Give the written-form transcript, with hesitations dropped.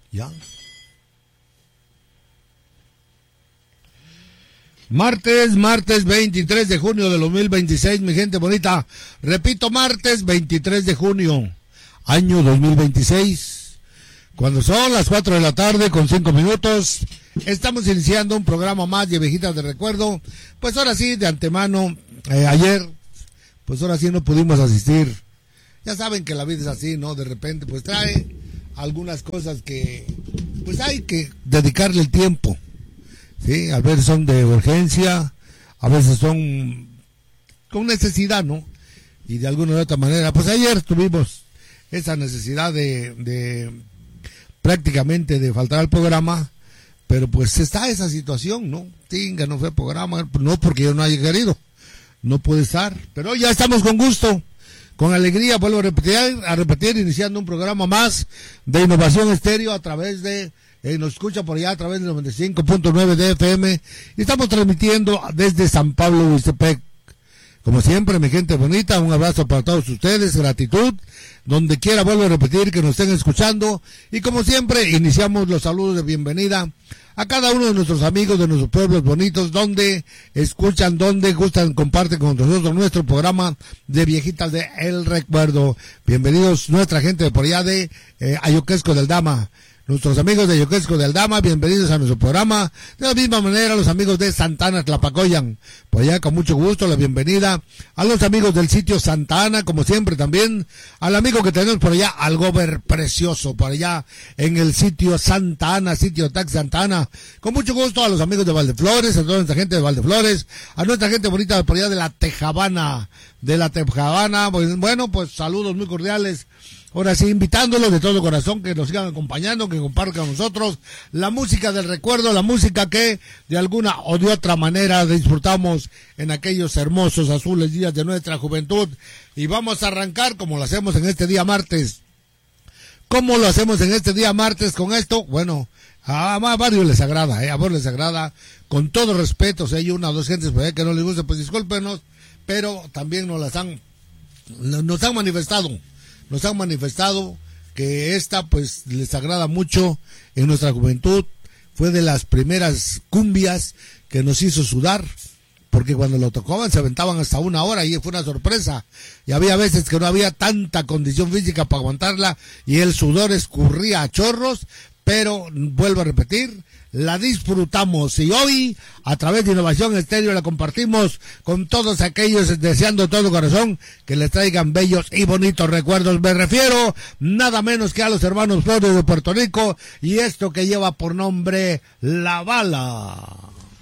Ya. Martes 23 de junio de 2026, mi gente bonita. Repito, martes 23 de junio, año 2026. Cuando son las 4 de la tarde con 5 minutos, estamos iniciando un programa más de Viejitas de Recuerdo. Pues ahora sí, de antemano, ayer, pues ahora sí no pudimos asistir. Ya saben que la vida es así, ¿no? De repente, pues trae algunas cosas que, pues hay que dedicarle el tiempo. Sí, a veces son de urgencia, a veces son con necesidad, ¿no? Y de alguna u otra manera, pues ayer tuvimos esa necesidad de prácticamente de faltar al programa, pero pues está esa situación, ¿no? Tinga, no fue programa, no porque yo no haya querido, no puede estar, pero ya estamos con gusto, con alegría, vuelvo a repetir, iniciando un programa más de Innovación Estéreo a través de... nos escucha por allá a través del 95.9 de FM y estamos transmitiendo desde San Pablo, Huistepec. Como siempre, mi gente bonita, un abrazo para todos ustedes, gratitud, donde quiera vuelvo a repetir que nos estén escuchando y como siempre iniciamos los saludos de bienvenida a cada uno de nuestros amigos de nuestros pueblos bonitos, donde escuchan, donde gustan, comparten con nosotros nuestro programa de Viejitas de El Recuerdo. Bienvenidos nuestra gente de por allá de Ayoquesco del Dama. Nuestros amigos de Yoquesco de Aldama, bienvenidos a nuestro programa. De la misma manera, los amigos de Santana, Tlapacoyan. Por allá, con mucho gusto, la bienvenida. A los amigos del sitio Santa Ana, como siempre también. Al amigo que tenemos por allá, al Gober Precioso, por allá en el sitio Santa Ana, sitio Tax Santa Ana. Con mucho gusto a los amigos de Valdeflores, a toda nuestra gente de Valdeflores, a nuestra gente bonita por allá de la Tejabana. Bueno, pues saludos muy cordiales. Ahora sí, invitándolos de todo corazón que nos sigan acompañando, que compartan con nosotros la música del recuerdo, la música que de alguna o de otra manera disfrutamos en aquellos hermosos azules días de nuestra juventud. Y vamos a arrancar como lo hacemos en este día martes. ¿Cómo lo hacemos en este día martes con esto? Bueno, a varios les agrada, a varios les agrada, con todo respeto. Si hay una o dos gentes por ahí que no les gusta, pues discúlpenos, pero también nos han manifestado que esta pues les agrada mucho en nuestra juventud. Fue de las primeras cumbias que nos hizo sudar, porque cuando lo tocaban se aventaban hasta 1 hora y fue una sorpresa. Y había veces que no había tanta condición física para aguantarla y el sudor escurría a chorros, pero vuelvo a repetir, la disfrutamos y hoy a través de Innovación Estéreo la compartimos con todos aquellos deseando de todo corazón que les traigan bellos y bonitos recuerdos. Me refiero nada menos que a los hermanos Flores de Puerto Rico y esto que lleva por nombre La Bala.